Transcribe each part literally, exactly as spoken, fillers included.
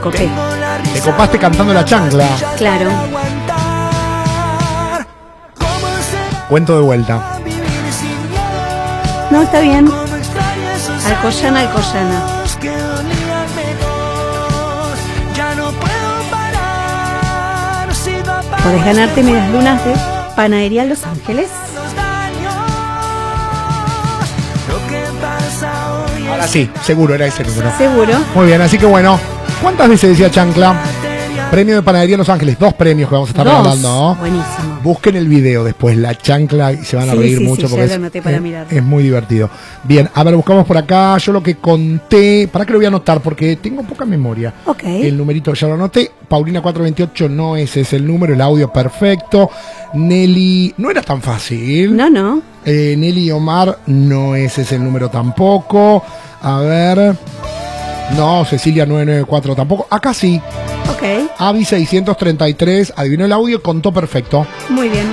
Copé. Te copaste cantando La Chancla. Claro. Cuento de vuelta. No, está bien. Alcoyana, Alcoyana. Podés ganarte medias lunas de Panadería Los Ángeles. Ahora sí, seguro era ese número. Seguro. Muy bien, así que bueno, ¿cuántas veces decía Chancla? Premio de Panadería Los Ángeles, dos premios que vamos a estar Dos. regalando, ¿no? Buenísimo. Busquen el video después, La Chancla, y se van a Sí, reír sí, mucho sí, porque ya es, lo anoté para es- mirar. es muy divertido. Bien, a ver, buscamos por acá. Yo lo que conté, ¿para qué lo voy a anotar? Porque tengo poca memoria. Ok. El numerito ya lo anoté. Paulina cuatro veintiocho, no ese es el número, el audio perfecto. Nelly, no era tan fácil. No, no. Eh, Nelly Omar, no ese es el número tampoco. A ver. No, Cecilia nueve nueve cuatro tampoco. Acá sí. Ok. Avi seiscientos treinta y tres, adivinó el audio, contó perfecto. Muy bien.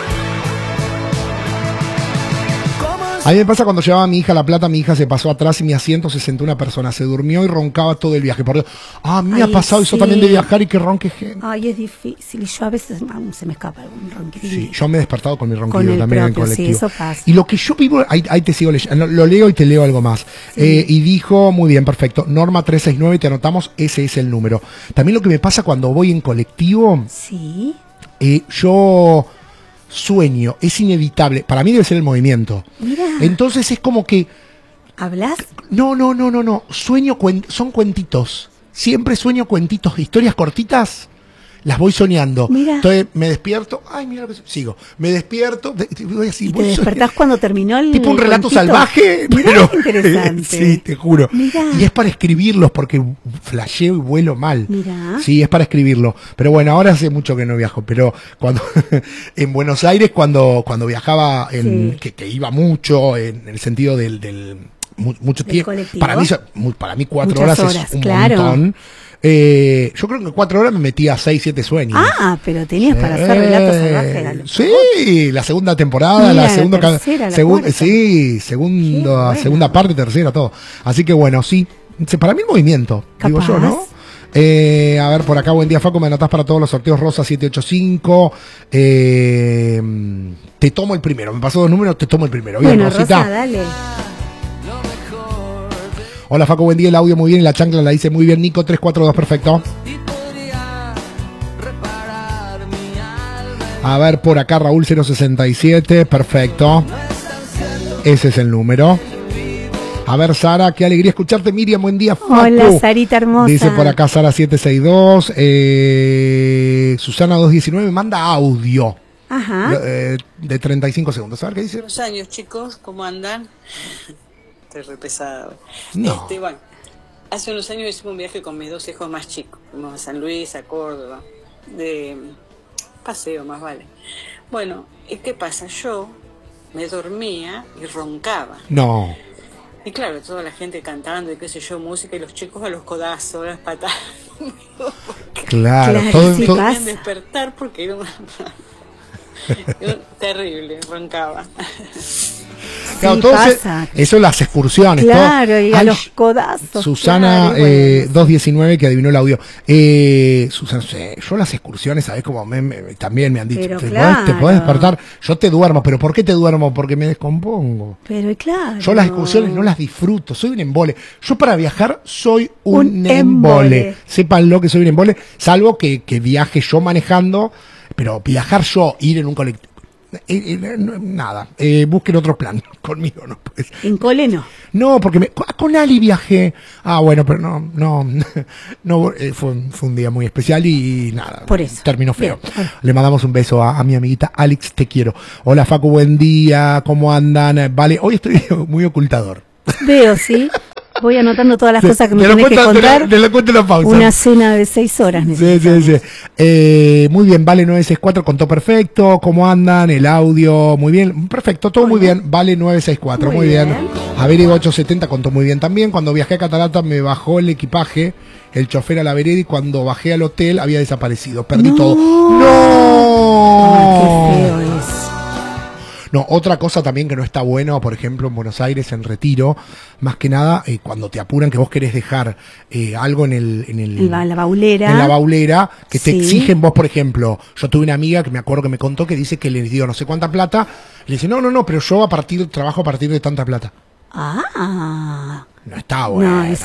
A mí me pasa cuando llevaba a mi hija a La Plata, mi hija se pasó atrás y mi asiento se sentó una persona, se durmió y roncaba todo el viaje. Por Dios. Ah, a mí me Ay, ha pasado eso sí. también de viajar y que ronque gente. Ay, es difícil. Y yo a veces ah, se me escapa algún ronquido. Sí, yo me he despertado con mi ronquido Con el también en el propio, sí, colectivo. eso pasa. Y lo que yo vivo, ahí, ahí te sigo leyendo, lo, lo leo y te leo algo más. Sí. Eh, y dijo, muy bien, perfecto, Norma trescientos sesenta y nueve, te anotamos, ese es el número. También lo que me pasa cuando voy en colectivo, Sí. eh, yo sueño, es inevitable, para mí debe ser el movimiento. Mira. Entonces es como que, ¿Hablas? no, no, no, no, no, sueño, cuen- son cuentitos, siempre sueño cuentitos, historias cortitas. Las voy soñando. Mira. Entonces me despierto. Ay, mira lo que sigo. Me despierto. de- voy así, ¿Y voy te despertás soñando. cuando terminó el Tipo un relato cuentito? salvaje, Mirá, pero qué interesante. sí, te juro. Mirá. Y es para escribirlos porque flasheo y vuelo mal. Mirá. Sí, es para escribirlo. Pero bueno, ahora hace mucho que no viajo, pero cuando en Buenos Aires cuando cuando viajaba en Sí. que, que iba mucho en el sentido del del mu- mucho Del tiempo. colectivo. Para mí eso- mu- para mí cuatro Muchas horas, horas, es un claro. montón. Eh, yo creo que en cuatro horas me metía seis, siete sueños. Ah, pero tenías para hacer relatos salvajes. a lo- Sí, la segunda temporada, Mira, la la segunda, ca- tercera, la segun- cuarta. sí, Qué segunda, bueno. segunda parte, tercera, todo. Así que bueno, sí, Se- para mí el movimiento, digo yo, ¿no? Capaz. Eh, a ver, por acá, buen día, Facu, me anotás para todos los sorteos Rosa siete ocho cinco. Eh, te tomo el primero, me pasó dos números, te tomo el primero. Bien, Bueno, Rosita. Rosa, dale. Hola, Facu, buen día, el audio muy bien y la chancla la dice muy bien, Nico tres cuatro dos, perfecto. A ver, por acá Raúl cero sesenta y siete, perfecto. Ese es el número. A ver, Sara, qué alegría escucharte. Miriam, buen día, Facu. Hola, Sarita hermosa. Dice por acá Sara siete seis dos. Eh, Susana dos diecinueve me manda audio Ajá. eh, de treinta y cinco segundos. A ver qué dice. Buenos años, chicos, ¿cómo andan? Estoy re pesada. No. Este, bueno, hace unos años hicimos un viaje con mis dos hijos más chicos. Fuimos a San Luis, a Córdoba, de paseo más vale. Bueno, ¿y qué pasa? Yo me dormía y roncaba. No. Y claro, toda la gente cantando y qué sé yo, música, y los chicos a los codazos, a las patadas. Claro, Claro, todo, sí todo- pasa. Podían despertar porque era una... era terrible, roncaba. claro, Sí, todo se- pasa. eso las excursiones. Claro, todo. y a Ay, los codazos. Susana claro, eh, bueno. dos diecinueve que adivinó el audio. Eh, Susana, sé, yo las excursiones, ¿sabes? Como me, me- también me han dicho, Pero ¿te, claro. podés, te podés despertar? Yo te duermo, pero ¿por qué te duermo? Porque me descompongo. Pero claro. Yo las excursiones no las disfruto, soy un embole. Yo para viajar soy un, Un embole. embole. Sépanlo que soy un embole, salvo que, que viaje yo manejando, pero viajar yo, ir en un colectivo. Eh, eh, no, nada, eh, busquen otro plan, conmigo no pues. En cole no. No, porque me, con Ali viajé. Ah, bueno, pero no, no, no eh, fue, fue un día muy especial y, nada. Por eso. Terminó feo. Bien. Le mandamos un beso a, a mi amiguita Alex, te quiero. Hola Facu, buen día, ¿cómo andan? Vale, hoy estoy muy ocultador. Veo, ¿sí? Voy anotando todas las cosas que me Te lo tenés que cuento- te lo- contar. te lo cuento en la pausa. Una cena de seis horas Sí, necesitamos. sí, sí. Eh, muy bien, Vale nueve seis cuatro, contó perfecto. ¿Cómo andan? El audio, muy bien. Perfecto, todo muy bien. Vale nueve seis cuatro, muy, Muy bien. bien. Averego ochocientos setenta contó muy bien también. Cuando viajé a Catarata me bajó el equipaje, el chofer a la vereda, y cuando bajé al hotel había desaparecido. Perdí No. todo. Ah, ¡No! qué feo es. No, otra cosa también que no está bueno, por ejemplo, en Buenos Aires, en Retiro, más que nada, eh, cuando te apuran que vos querés dejar eh, algo en el, en el En la, la baulera. en la baulera, que te Sí. exigen vos, por ejemplo, yo tuve una amiga que me acuerdo que me contó que dice que le dio no sé cuánta plata, y le dice, no, no, no, pero yo a partir, trabajo a partir de tanta plata. Ah. No está bueno. No, es